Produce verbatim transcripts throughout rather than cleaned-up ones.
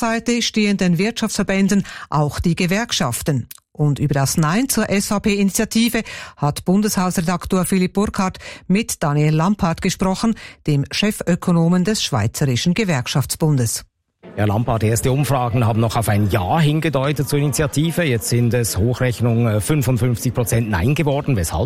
Seite stehen den Wirtschaftsverbänden auch die Gewerkschaften. Und über das Nein zur S V P-Initiative hat Bundeshausredaktor Philipp Burkhardt mit Daniel Lampart gesprochen, dem Chefökonomen des Schweizerischen Gewerkschaftsbundes. Herr Lampart, erste Umfragen haben noch auf ein Ja hingedeutet zur Initiative. Jetzt sind es Hochrechnung fünfundfünfzig Prozent Nein geworden. Weshalb?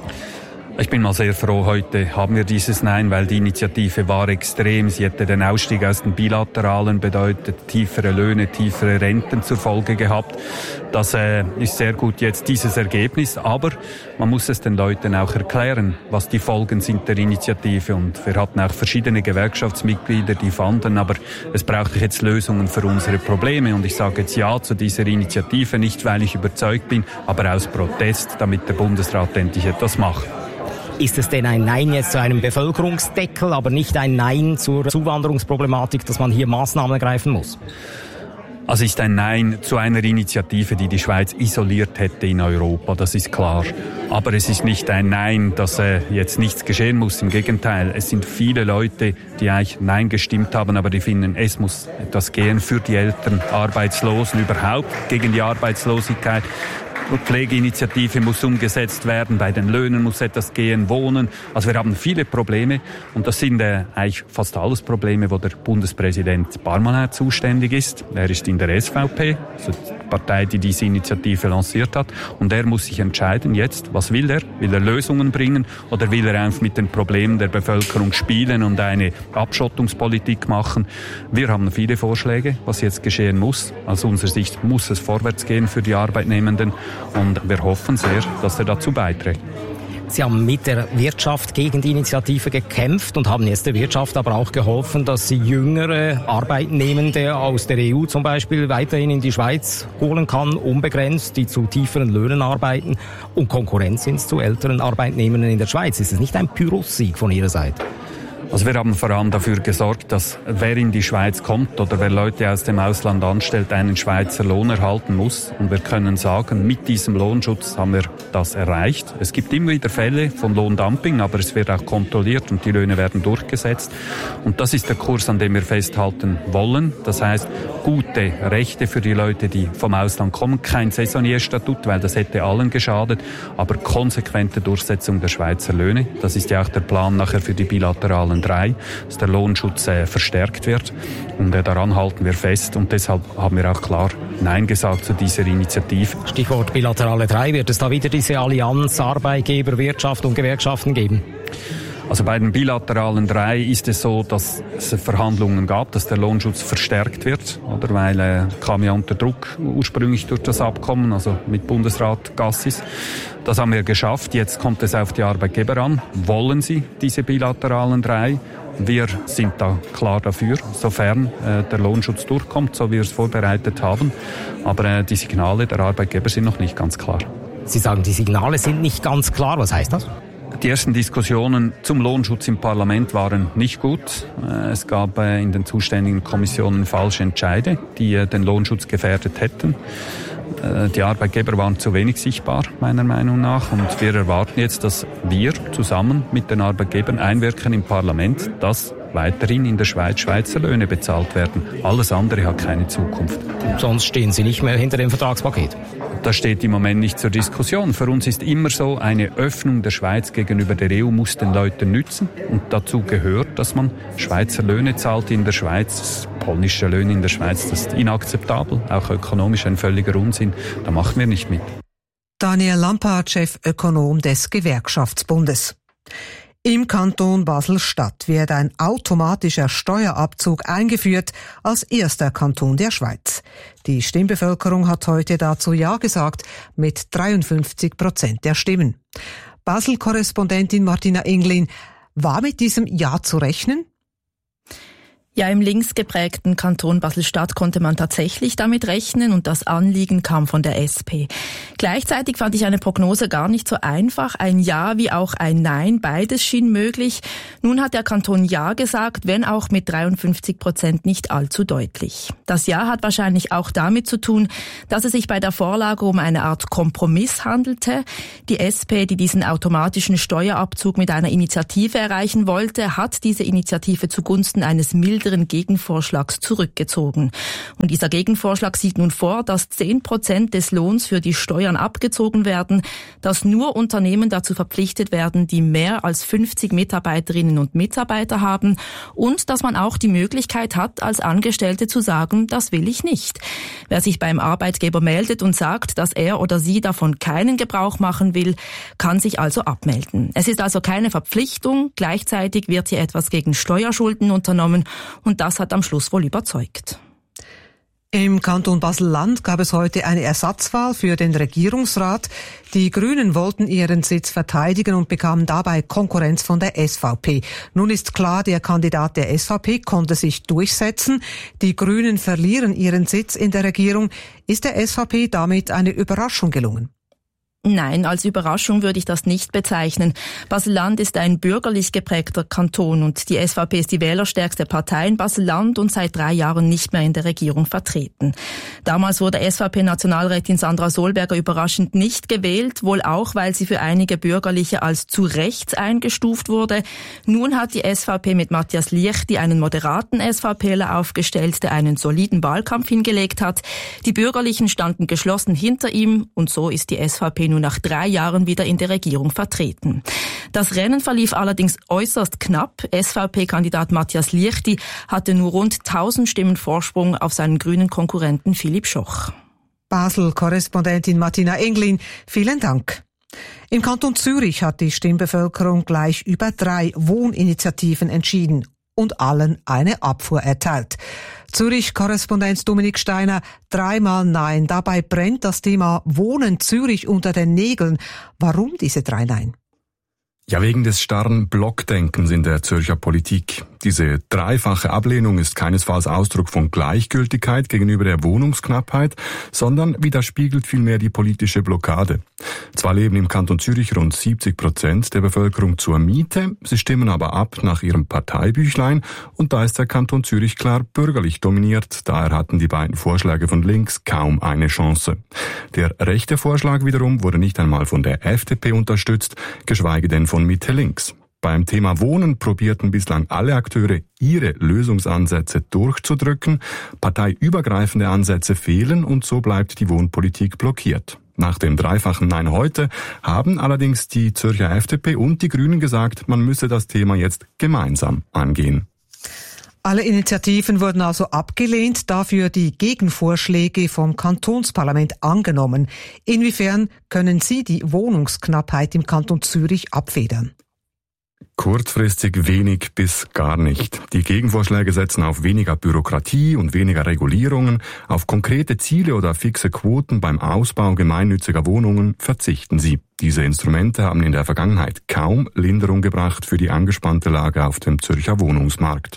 Ich bin mal sehr froh, heute haben wir dieses Nein, weil die Initiative war extrem. Sie hätte den Ausstieg aus den Bilateralen bedeutet, tiefere Löhne, tiefere Renten zur Folge gehabt. Das äh, ist sehr gut jetzt dieses Ergebnis, aber man muss es den Leuten auch erklären, was die Folgen sind der Initiative. Und wir hatten auch verschiedene Gewerkschaftsmitglieder, die fanden, aber es braucht jetzt Lösungen für unsere Probleme. Und ich sage jetzt Ja zu dieser Initiative, nicht weil ich überzeugt bin, aber aus Protest, damit der Bundesrat endlich etwas macht. Ist es denn ein Nein jetzt zu einem Bevölkerungsdeckel, aber nicht ein Nein zur Zuwanderungsproblematik, dass man hier Maßnahmen ergreifen muss? Also ist ein Nein zu einer Initiative, die die Schweiz isoliert hätte in Europa, das ist klar. Aber es ist nicht ein Nein, dass äh, jetzt nichts geschehen muss. Im Gegenteil, es sind viele Leute, die eigentlich Nein gestimmt haben, aber die finden, es muss etwas gehen für die Eltern, Arbeitslosen überhaupt, gegen die Arbeitslosigkeit. Die Pflegeinitiative muss umgesetzt werden, bei den Löhnen muss etwas gehen, Wohnen. Also wir haben viele Probleme und das sind äh, eigentlich fast alles Probleme, wo der Bundespräsident Parmelin zuständig ist. Er ist in der S V P, also die Partei, die diese Initiative lanciert hat. Und er muss sich entscheiden jetzt, was will er? Will er Lösungen bringen oder will er einfach mit den Problemen der Bevölkerung spielen und eine Abschottungspolitik machen? Wir haben viele Vorschläge, was jetzt geschehen muss. Aus unserer Sicht muss es vorwärts gehen für die Arbeitnehmenden. Und wir hoffen sehr, dass er dazu beiträgt. Sie haben mit der Wirtschaft gegen die Initiative gekämpft und haben jetzt der Wirtschaft aber auch geholfen, dass sie jüngere Arbeitnehmende aus der E U zum Beispiel weiterhin in die Schweiz holen kann, unbegrenzt, die zu tieferen Löhnen arbeiten und Konkurrenz sind zu älteren Arbeitnehmern in der Schweiz. Ist es nicht ein Pyrrhussieg von Ihrer Seite? Also wir haben vor allem dafür gesorgt, dass wer in die Schweiz kommt oder wer Leute aus dem Ausland anstellt, einen Schweizer Lohn erhalten muss. Und wir können sagen, mit diesem Lohnschutz haben wir das erreicht. Es gibt immer wieder Fälle von Lohndumping, aber es wird auch kontrolliert und die Löhne werden durchgesetzt. Und das ist der Kurs, an dem wir festhalten wollen. Das heißt, gute Rechte für die Leute, die vom Ausland kommen. Kein Saisonierstatut, weil das hätte allen geschadet, aber konsequente Durchsetzung der Schweizer Löhne. Das ist ja auch der Plan nachher für die bilateralen drei, dass der Lohnschutz äh, verstärkt wird und äh, daran halten wir fest und deshalb haben wir auch klar Nein gesagt zu dieser Initiative. Stichwort bilaterale drei, wird es da wieder diese Allianz Arbeitgeber, Wirtschaft und Gewerkschaften geben? Also bei den bilateralen drei ist es so, dass es Verhandlungen gab, dass der Lohnschutz verstärkt wird, oder? Weil er äh, kam ja unter Druck ursprünglich durch das Abkommen, also mit Bundesrat Gassis. Das haben wir geschafft. Jetzt kommt es auf die Arbeitgeber an. Wollen sie diese bilateralen drei? Wir sind da klar dafür, sofern äh, der Lohnschutz durchkommt, so wie wir es vorbereitet haben. Aber äh, die Signale der Arbeitgeber sind noch nicht ganz klar. Sie sagen, die Signale sind nicht ganz klar. Was heißt das? Die ersten Diskussionen zum Lohnschutz im Parlament waren nicht gut. Es gab in den zuständigen Kommissionen falsche Entscheide, die den Lohnschutz gefährdet hätten. Die Arbeitgeber waren zu wenig sichtbar, meiner Meinung nach. Und wir erwarten jetzt, dass wir zusammen mit den Arbeitgebern einwirken im Parlament, dass weiterhin in der Schweiz Schweizer Löhne bezahlt werden. Alles andere hat keine Zukunft. Sonst stehen Sie nicht mehr hinter dem Vertragspaket? Das steht im Moment nicht zur Diskussion. Für uns ist immer so, eine Öffnung der Schweiz gegenüber der E U muss den Leuten nützen. Und dazu gehört, dass man Schweizer Löhne zahlt in der Schweiz. Polnische Löhne in der Schweiz, das ist inakzeptabel, auch ökonomisch ein völliger Unsinn. Da machen wir nicht mit. Daniel Lampart, Chefökonom des Gewerkschaftsbundes. Im Kanton Basel-Stadt wird ein automatischer Steuerabzug eingeführt, als erster Kanton der Schweiz. Die Stimmbevölkerung hat heute dazu Ja gesagt, mit dreiundfünfzig Prozent der Stimmen. Basel-Korrespondentin Martina Englin, war mit diesem Ja zu rechnen? Ja, im links geprägten Kanton Basel-Stadt konnte man tatsächlich damit rechnen und das Anliegen kam von der S P. Gleichzeitig fand ich eine Prognose gar nicht so einfach. Ein Ja wie auch ein Nein, beides schien möglich. Nun hat der Kanton Ja gesagt, wenn auch mit dreiundfünfzig Prozent nicht allzu deutlich. Das Ja hat wahrscheinlich auch damit zu tun, dass es sich bei der Vorlage um eine Art Kompromiss handelte. Die S P, die diesen automatischen Steuerabzug mit einer Initiative erreichen wollte, hat diese Initiative zugunsten eines milden milderen Gegenvorschlags zurückgezogen. Und dieser Gegenvorschlag sieht nun vor, dass zehn Prozent des Lohns für die Steuern abgezogen werden, dass nur Unternehmen dazu verpflichtet werden, die mehr als fünfzig Mitarbeiterinnen und Mitarbeiter haben und dass man auch die Möglichkeit hat, als Angestellte zu sagen, das will ich nicht. Wer sich beim Arbeitgeber meldet und sagt, dass er oder sie davon keinen Gebrauch machen will, kann sich also abmelden. Es ist also keine Verpflichtung, gleichzeitig wird hier etwas gegen Steuerschulden unternommen und das hat am Schluss wohl überzeugt. Im Kanton Basel-Land gab es heute eine Ersatzwahl für den Regierungsrat. Die Grünen wollten ihren Sitz verteidigen und bekamen dabei Konkurrenz von der S V P. Nun ist klar, der Kandidat der S V P konnte sich durchsetzen. Die Grünen verlieren ihren Sitz in der Regierung. Ist der S V P damit eine Überraschung gelungen? Nein, als Überraschung würde ich das nicht bezeichnen. Basel-Land ist ein bürgerlich geprägter Kanton und die S V P ist die wählerstärkste Partei in Basel-Land und seit drei Jahren nicht mehr in der Regierung vertreten. Damals wurde S V P-Nationalrätin Sandra Solberger überraschend nicht gewählt, wohl auch, weil sie für einige Bürgerliche als zu rechts eingestuft wurde. Nun hat die S V P mit Matthias Liechti einen moderaten SVPler aufgestellt, der einen soliden Wahlkampf hingelegt hat. Die Bürgerlichen standen geschlossen hinter ihm und so ist die S V P nun nach drei Jahren wieder in der Regierung vertreten. Das Rennen verlief allerdings äußerst knapp. S V P-Kandidat Matthias Liechti hatte nur rund tausend Stimmen Vorsprung auf seinen grünen Konkurrenten Philipp Schoch. Basel-Korrespondentin Martina Englin, vielen Dank. Im Kanton Zürich hat die Stimmbevölkerung gleich über drei Wohninitiativen entschieden und allen eine Abfuhr erteilt. Zürich-Korrespondent Dominik Steiner, dreimal Nein. Dabei brennt das Thema Wohnen Zürich unter den Nägeln. Warum diese drei Nein? Ja, wegen des starren Blockdenkens in der Zürcher Politik. Diese dreifache Ablehnung ist keinesfalls Ausdruck von Gleichgültigkeit gegenüber der Wohnungsknappheit, sondern widerspiegelt vielmehr die politische Blockade. Zwar leben im Kanton Zürich rund siebzig Prozent der Bevölkerung zur Miete, sie stimmen aber ab nach ihrem Parteibüchlein und da ist der Kanton Zürich klar bürgerlich dominiert, daher hatten die beiden Vorschläge von links kaum eine Chance. Der rechte Vorschlag wiederum wurde nicht einmal von der F D P unterstützt, geschweige denn von Mitte links. Beim Thema Wohnen probierten bislang alle Akteure, ihre Lösungsansätze durchzudrücken. Parteiübergreifende Ansätze fehlen und so bleibt die Wohnpolitik blockiert. Nach dem dreifachen Nein heute haben allerdings die Zürcher F D P und die Grünen gesagt, man müsse das Thema jetzt gemeinsam angehen. Alle Initiativen wurden also abgelehnt, dafür die Gegenvorschläge vom Kantonsparlament angenommen. Inwiefern können Sie die Wohnungsknappheit im Kanton Zürich abfedern? Kurzfristig wenig bis gar nicht. Die Gegenvorschläge setzen auf weniger Bürokratie und weniger Regulierungen, auf konkrete Ziele oder fixe Quoten beim Ausbau gemeinnütziger Wohnungen verzichten sie. Diese Instrumente haben in der Vergangenheit kaum Linderung gebracht für die angespannte Lage auf dem Zürcher Wohnungsmarkt.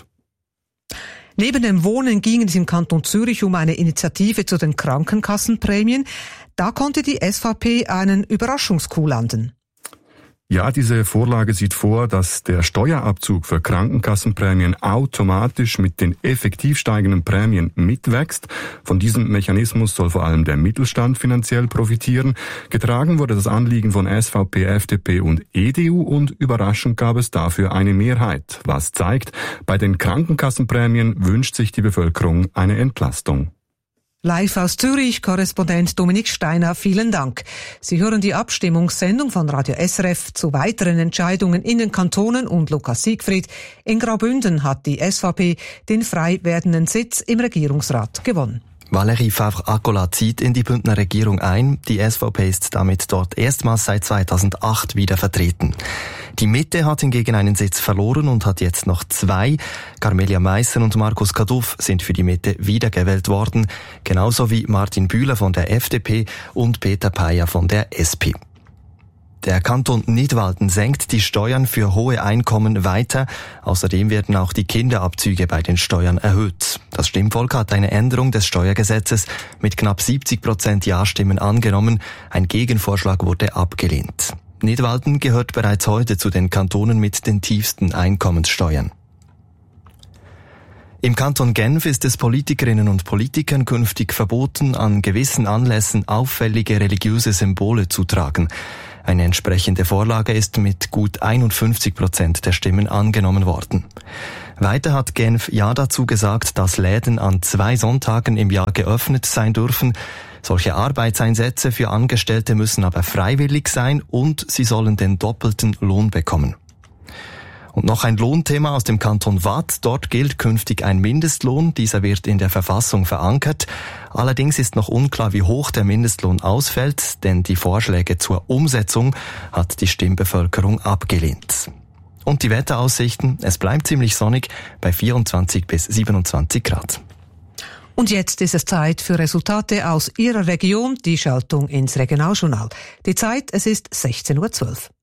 Neben dem Wohnen ging es im Kanton Zürich um eine Initiative zu den Krankenkassenprämien. Da konnte die S V P einen Überraschungscoup landen. Ja, diese Vorlage sieht vor, dass der Steuerabzug für Krankenkassenprämien automatisch mit den effektiv steigenden Prämien mitwächst. Von diesem Mechanismus soll vor allem der Mittelstand finanziell profitieren. Getragen wurde das Anliegen von S V P, F D P und E D U und überraschend gab es dafür eine Mehrheit. Was zeigt, bei den Krankenkassenprämien wünscht sich die Bevölkerung eine Entlastung. Live aus Zürich, Korrespondent Dominik Steiner, vielen Dank. Sie hören die Abstimmungssendung von Radio S R F zu weiteren Entscheidungen in den Kantonen und Lukas Siegfried. In Graubünden hat die S V P den frei werdenden Sitz im Regierungsrat gewonnen. Valérie Favre-Accola zieht in die Bündner Regierung ein. Die S V P ist damit dort erstmals seit zweitausendacht wieder vertreten. Die Mitte hat hingegen einen Sitz verloren und hat jetzt noch zwei. Carmelia Meissen und Markus Kaduff sind für die Mitte wiedergewählt worden, genauso wie Martin Bühler von der F D P und Peter Peier von der S P. Der Kanton Nidwalden senkt die Steuern für hohe Einkommen weiter. Außerdem werden auch die Kinderabzüge bei den Steuern erhöht. Das Stimmvolk hat eine Änderung des Steuergesetzes mit knapp siebzig Prozent Ja-Stimmen angenommen. Ein Gegenvorschlag wurde abgelehnt. Nidwalden gehört bereits heute zu den Kantonen mit den tiefsten Einkommenssteuern. Im Kanton Genf ist es Politikerinnen und Politikern künftig verboten, an gewissen Anlässen auffällige religiöse Symbole zu tragen. Eine entsprechende Vorlage ist mit gut einundfünfzig Prozent der Stimmen angenommen worden. Weiter hat Genf Ja dazu gesagt, dass Läden an zwei Sonntagen im Jahr geöffnet sein dürfen. Solche Arbeitseinsätze für Angestellte müssen aber freiwillig sein und sie sollen den doppelten Lohn bekommen. Und noch ein Lohnthema aus dem Kanton Waadt. Dort gilt künftig ein Mindestlohn. Dieser wird in der Verfassung verankert. Allerdings ist noch unklar, wie hoch der Mindestlohn ausfällt, denn die Vorschläge zur Umsetzung hat die Stimmbevölkerung abgelehnt. Und die Wetteraussichten, es bleibt ziemlich sonnig bei vierundzwanzig bis siebenundzwanzig Grad. Und jetzt ist es Zeit für Resultate aus Ihrer Region, die Schaltung ins Regionaljournal. Die Zeit, es ist sechzehn Uhr zwölf.